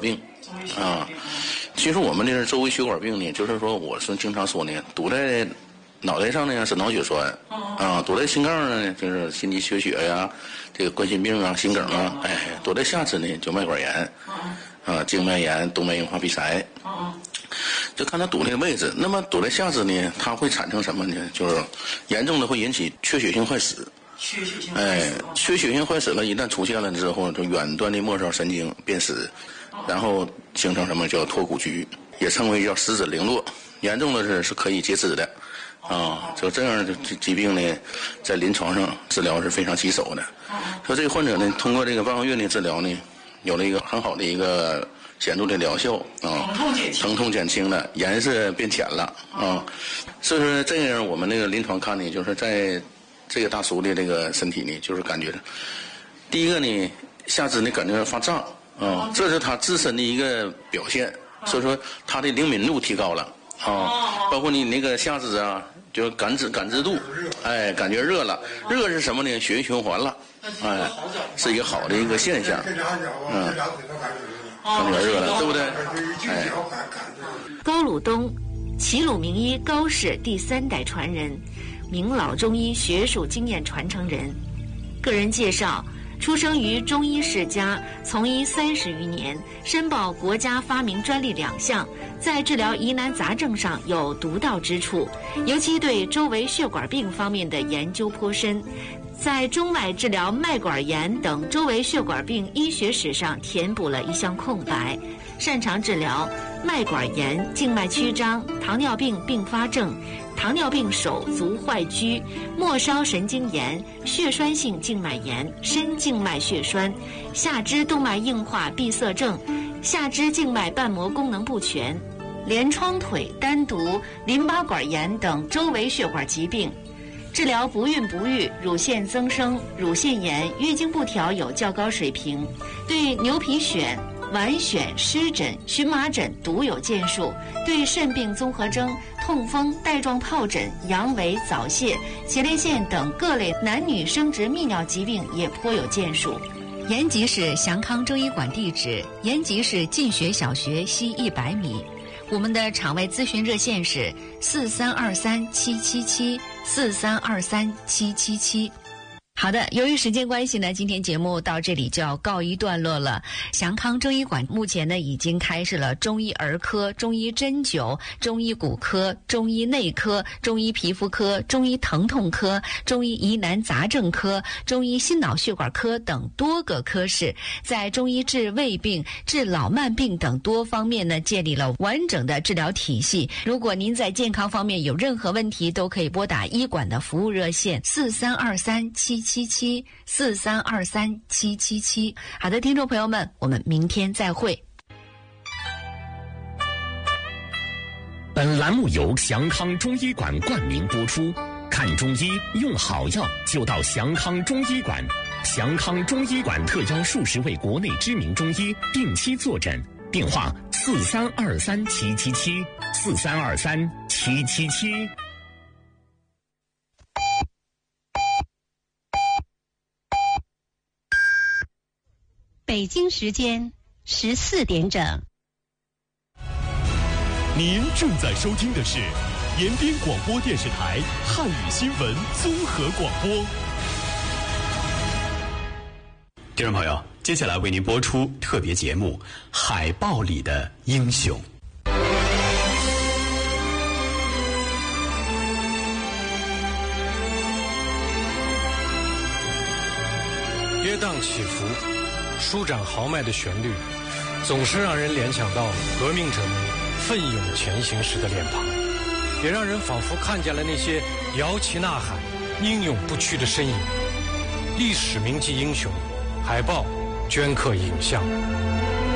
病啊。其实我们这是周围血管病呢，就是说我是经常说呢，堵在脑袋上呢是脑血栓啊，堵在心脏上呢就是心肌缺血呀，这个冠心病啊、心梗啊，堵在下肢呢就脉管炎啊、静脉炎、动脉硬化闭塞。就看它堵的位置。那么堵在下肢呢，它会产生什么呢？就是严重的会引起缺血性坏死。缺血性坏死了，一旦出现了之后，就远端的末梢神经变死，然后形成什么叫脱骨局，也称为叫十指零落。严重的是可以截肢的。就这样的疾病呢，在临床上治疗是非常棘手的。说这个患者呢，通过这个半个月的治疗呢，有了一个很好的一个显著的疗效疼痛减轻了，颜色变浅了所以说这样我们那个临床看呢，就是在这个大叔的这个身体呢，就是感觉第一个呢，下肢呢感觉发胀这是他自身的一个表现，所以说他的灵敏度提高了包括你那个下肢啊，就感知度，感觉热了，热是什么呢？血液循环了，是一个好的一个现象，感觉热了，对不对？ 高鲁东，齐鲁名医高氏第3代传人，名老中医学术经验传承人。个人介绍：出生于中医世家，从医30余年，申报国家发明专利2项，在治疗疑难杂症上有独到之处，尤其对周围血管病方面的研究颇深，在中外治疗脉管炎等周围血管病医学史上填补了一项空白，擅长治疗脉管炎、静脉曲张、糖尿病并发症、糖尿病手足坏疽、末梢神经炎、血栓性静脉炎、深静脉血栓、下肢动脉硬化闭塞症、下肢静脉瓣膜功能不全、连窗腿、单独、淋巴管炎等周围血管疾病，治疗不孕不育、乳腺增生、乳腺炎、月经不调有较高水平，对牛皮癣、脘癣、湿疹、荨麻疹独有建树，对肾病综合征、痛风、带状疱疹、阳痿、早泄、前列腺等各类男女生殖泌尿疾病也颇有建树。延吉市祥康中医馆地址：延吉市进学小学西100米。我们的场外咨询热线是43237774323777。好的，由于时间关系呢，今天节目到这里就要告一段落了。祥康中医馆目前呢已经开设了中医儿科、中医针灸、中医骨科、中医内科、中医皮肤科、中医疼痛科、中医疑难杂症科、中医心脑血管科等多个科室，在中医治胃病、治老慢病等多方面呢建立了完整的治疗体系。如果您在健康方面有任何问题，都可以拨打医馆的服务热线4323777743237777。好的，听众朋友们，我们明天再会。 本栏目由祥康中医馆冠名播出。看中医用好药就到祥康中医馆。祥康中医馆特邀数十位国内知名中医定期坐诊，电话43237774323777。 北京时间14点整。 您正在收听的是延边广播电视台汉语新闻综合广播。听众朋友，接下来为您播出特别节目《海报里的英雄》。 跌宕起伏、舒展豪迈的旋律，总是让人联想到革命者们奋勇前行时的脸庞，也让人仿佛看见了那些摇旗呐喊、英勇不屈的身影。历史铭记英雄，海报镌刻影像。